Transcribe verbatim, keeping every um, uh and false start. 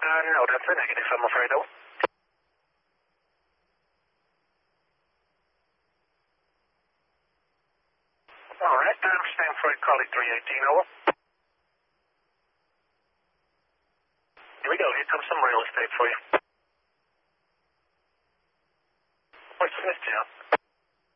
Uh, no, that's a negative, I'm afraid. Oh. All right, I'm Stanford, Collie three eighteen, over. Here we go, here comes some real estate for you. What's this, John?